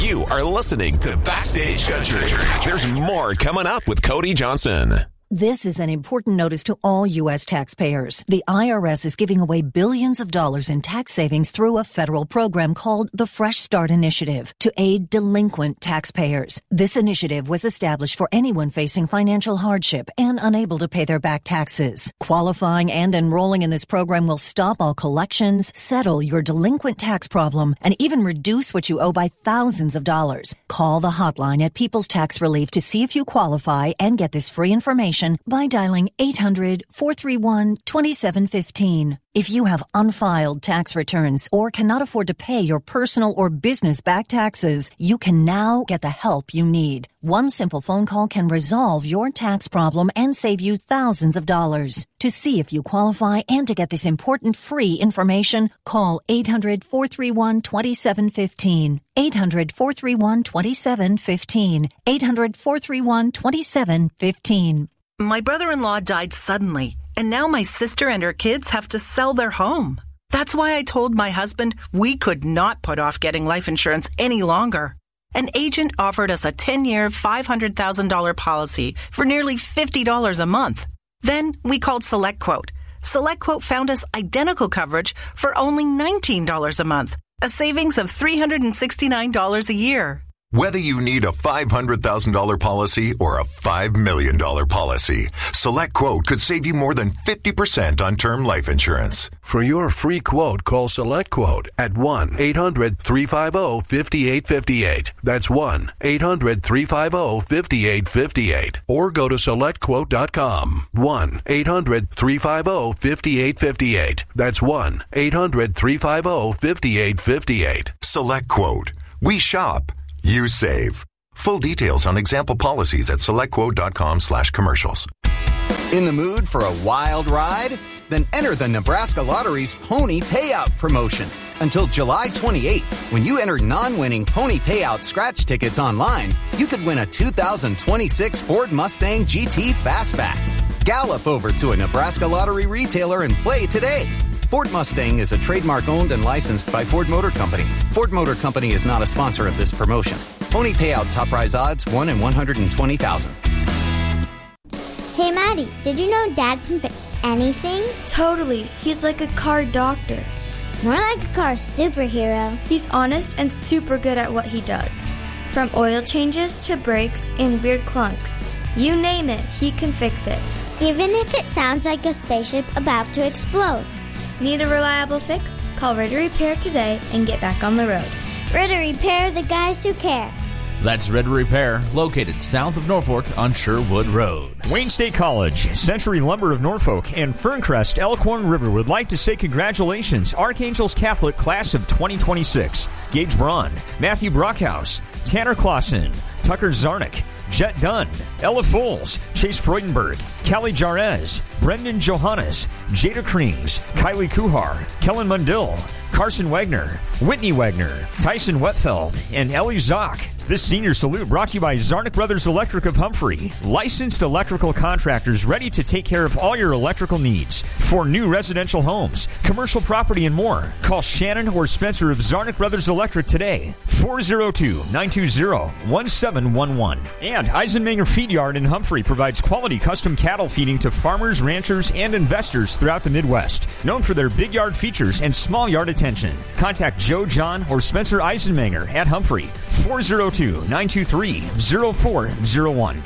You are listening to Backstage Country. There's more coming up with Cody Johnson. This is an important notice to all U.S. taxpayers. The IRS is giving away billions of dollars in tax savings through a federal program called the Fresh Start Initiative to aid delinquent taxpayers. This initiative was established for anyone facing financial hardship and unable to pay their back taxes. Qualifying and enrolling in this program will stop all collections, settle your delinquent tax problem, and even reduce what you owe by thousands of dollars. Call the hotline at People's Tax Relief to see if you qualify and get this free information by dialing 800-431-2715. If you have unfiled tax returns or cannot afford to pay your personal or business back taxes, you can now get the help you need. One simple phone call can resolve your tax problem and save you thousands of dollars. To see if you qualify and to get this important free information, call 800-431-2715. 800-431-2715. 800-431-2715. My brother-in-law died suddenly, and now my sister and her kids have to sell their home. That's why I told my husband we could not put off getting life insurance any longer. An agent offered us a 10-year, $500,000 policy for nearly $50 a month. Then we called SelectQuote. SelectQuote found us identical coverage for only $19 a month, a savings of $369 a year. Whether you need a $500,000 policy or a $5 million policy, SelectQuote could save you more than 50% on term life insurance. For your free quote, call SelectQuote at 1-800-350-5858. That's 1-800-350-5858. Or go to SelectQuote.com. 1-800-350-5858. That's 1-800-350-5858. SelectQuote. We shop. You save. Full details on example policies at selectquote.com/commercials. In the mood for a wild ride? Then enter the Nebraska Lottery's Pony Payout promotion. Until July 28th, when you enter non-winning Pony Payout scratch tickets online, you could win a 2026 Ford Mustang GT Fastback. Gallop over to a Nebraska Lottery retailer and play today. Ford Mustang is a trademark owned and licensed by Ford Motor Company. Ford Motor Company is not a sponsor of this promotion. Pony Payout top prize odds 1 in 120,000. Hey Maddie, did you know Dad can fix anything? Totally. He's like a car doctor. More like a car superhero. He's honest and super good at what he does. From oil changes to brakes and weird clunks. You name it, he can fix it. Even if it sounds like a spaceship about to explode. Need a reliable fix? Call Ritter Repair today and get back on the road. Ritter Repair, the guys who care. That's Ritter Repair, located south of Norfolk on Sherwood Road. Wayne State College, Century Lumber of Norfolk, and Ferncrest Elkhorn River would like to say congratulations, Archangels Catholic Class of 2026. Gage Braun, Matthew Brockhouse, Tanner Clausen, Tucker Zarnick, Jet Dunn, Ella Foles, Chase Freudenberg, Callie Jarez, Brendan Johannes, Jada Kreems, Kylie Kuhar, Kellen Mundill, Carson Wagner, Whitney Wagner, Tyson Wetfeld, and Ellie Zock. This senior salute brought to you by Zarnick Brothers Electric of Humphrey, licensed electrical contractors ready to take care of all your electrical needs for new residential homes, commercial property, and more. Call Shannon or Spencer of Zarnick Brothers Electric today, 402-920-1711. And Eisenmenger Feed Yard in Humphrey provides quality custom cattle feeding to farmers, ranchers, and investors throughout the Midwest. Known for their big yard features and small yard attention. Contact Joe, John, or Spencer Eisenmenger at Humphrey, 402-923-0401.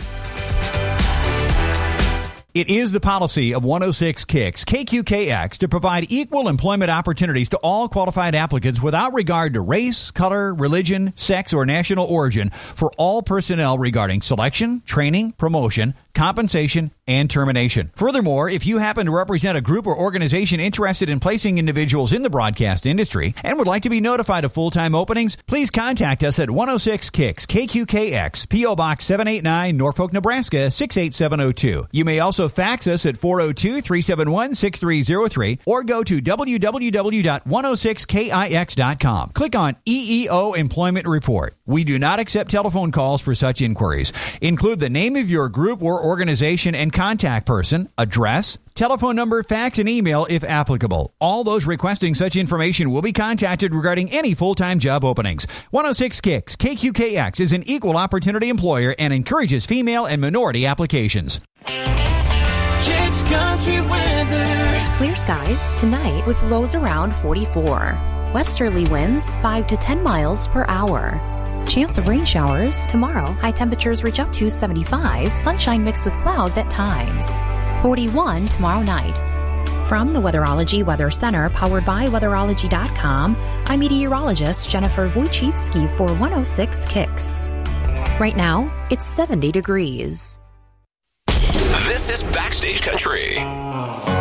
It is the policy of 106 Kicks, KQKX, to provide equal employment opportunities to all qualified applicants without regard to race, color, religion, sex, or national origin for all personnel regarding selection, training, promotion, compensation, and termination. Furthermore, if you happen to represent a group or organization interested in placing individuals in the broadcast industry and would like to be notified of full-time openings, please contact us at 106 Kicks, KQKX, P.O. Box 789, Norfolk, Nebraska 68702. You may also fax us at 402-371-6303 or go to www.106kix.com. Click on EEO Employment Report. We do not accept telephone calls for such inquiries. Include the name of your group or organization and contact person, address, telephone number, fax, and email if applicable. All those requesting such information will be contacted regarding any full-time job openings. 106 Kicks, KQKX is an equal opportunity employer and encourages female and minority applications. Kicks Country Weather. Clear skies tonight with lows around 44. Westerly winds 5 to 10 miles per hour. Chance of rain showers tomorrow. High temperatures reach up to 75. Sunshine mixed with clouds at times. 41 tomorrow night. From the Weatherology Weather Center, powered by Weatherology.com, I'm meteorologist Jennifer Wojcicki for 106 Kicks. Right now, it's 70 degrees. This is Backstage Country.